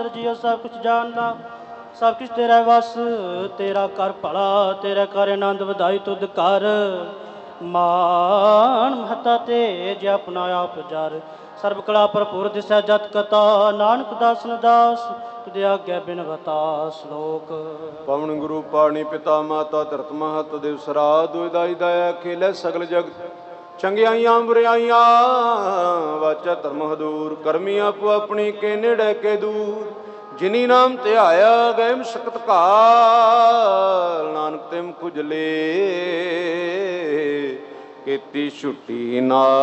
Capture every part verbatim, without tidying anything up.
जियो सब कुछ जानना, सब कुछ तेरा वस, तेरा कर भला, तेरा कर आनंद ਵਧਾਈ तुद कर मान महता तेज अपना आप जर सर्व कला भरपूर दिसै जत कथा नानक दासन दास तुझे आज्ञा बिनवता श्लोक। पवन गुरु पाणी पिता माता धरत महत देव सरा दुदाई दया खेलै सगल जगत चंगियाइयां बुराइयां वाचा धर्म हदूर करमी आपो अपनी के नेड़े के दूर जिनी नाम ध्याया गए सकत काल नानक ते मुख उजले ਕੀਤੀ ਛੁੱਟੀ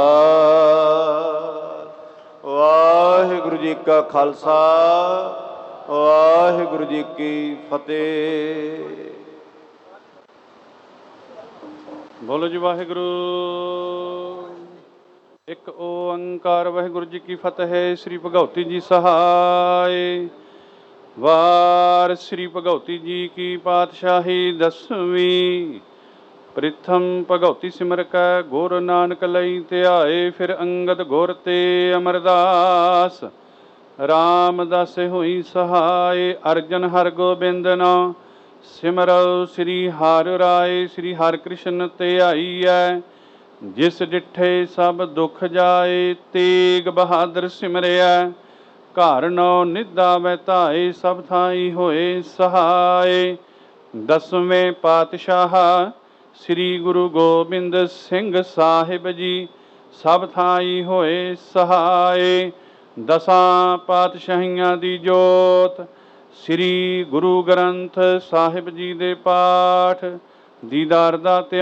ਨਾਲ। ਵਾਹਿਗੁਰੂ ਜੀ ਕਾ ਖਾਲਸਾ ਵਾਹਿਗੁਰੂ ਜੀ ਕੀ ਫਤਿਹ। ਬੋਲੋ ਜੀ ਵਾਹਿਗੁਰੂ। ਇੱਕ ਓੰਕਾਰ ਵਾਹਿਗੁਰੂ ਜੀ ਕੀ ਫਤਿਹ। ਸ੍ਰੀ ਭਗਉਤੀ ਜੀ ਸਹਾਇ। ਵਾਰ ਸ੍ਰੀ ਭਗਉਤੀ ਜੀ ਕੀ ਪਾਤਸ਼ਾਹੀ ਦਸਵੀਂ। ਪ੍ਰਿਥਮ ਭਗਉਤੀ ਸਿਮਰ ਕੈ ਗੁਰ ਨਾਨਕ ਲਈ ਧਿਆਏ ਫਿਰ ਅੰਗਦ ਗੁਰ ਤੇ ਅਮਰਦਾਸ ਰਾਮਦਾਸ ਹੋਈ ਸਹਾਇ। ਅਰਜਨ ਹਰ ਗੋਬਿੰਦ ਨਾ ਸਿਮਰਉ ਸ੍ਰੀ ਹਰਿ ਰਾਏ। ਸ੍ਰੀ ਹਰਿ ਕ੍ਰਿਸ਼ਨ ਧਿਆਈਐ ਜਿਸ ਡਿਠੇ ਸਭ ਦੁਖ ਜਾਏ। ਤੇਗ ਬਹਾਦਰ ਸਿਮਰਿਆ ਘਰ ਨੌ ਨਿਧਾ ਵੈਤਾਏ ਸਭ ਥਾਈ ਹੋਏ ਸਹਾਇ। ਦਸਵੇਂ ਪਾਤਸ਼ਾਹ ਸ੍ਰੀ ਗੁਰੂ ਗੋਬਿੰਦ ਸਿੰਘ ਸਾਹਿਬ ਜੀ ਸਭ ਥਾਈ ਹੋਏ ਸਹਾਇ। ਦਸਾਂ ਪਾਤਸ਼ਾਹੀਆਂ ਦੀ ਜੋਤ ਸ੍ਰੀ ਗੁਰੂ ਗ੍ਰੰਥ ਸਾਹਿਬ ਜੀ ਦੇ ਪਾਠ ਦੀਦਾਰ ਦਾ